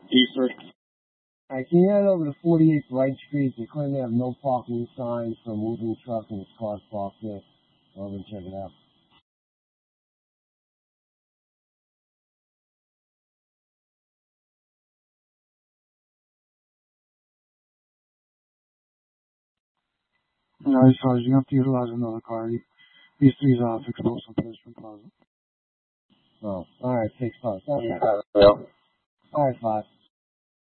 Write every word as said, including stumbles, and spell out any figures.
Eastford. Alright, can you head over to forty-eighth Wright Street? They claim they have no parking signs for a moving truck and his car's parked there. Over and check it out. No, he's charged. You have to utilize another car. These three's off exposed on pedestrian plaza. Oh, alright, six five. Yeah. Alright, five.